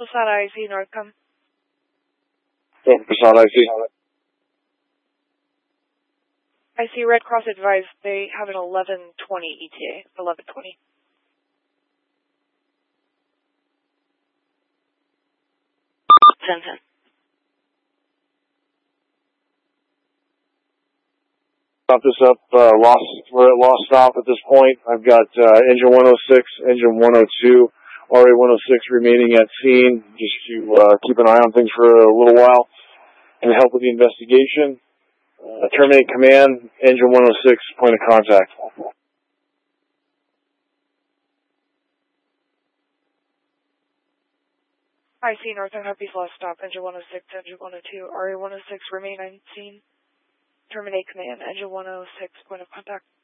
Posada IC, Northcom. Posada IC. I see Red Cross advised they have an 1120 ETA, 1120. Stop this up, we're at lost stop at this point. I've got engine 106, engine 102, RA 106 remaining at scene, just to keep an eye on things for a little while and help with the investigation. Terminate command, engine 106, point of contact. I see Northern Happy's lost stop, engine 106, engine 102, RA 106 remain on scene. Terminate command, engine 106, point of contact.